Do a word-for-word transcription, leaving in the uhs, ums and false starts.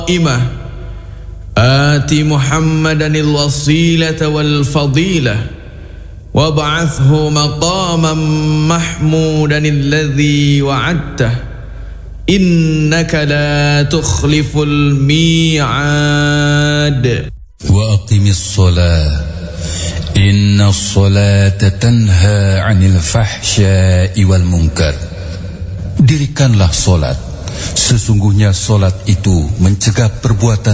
قائمة آت محمدا الوسيلة والفضيلة وابعثه مقاما محمودا الذي وعدته إنك لا تخلف الميعاد وأقم الصلاة إن الصلاة تنهى عن الفحشاء والمنكر. Dirikanlah solat, sesungguhnya solat itu mencegah perbuatan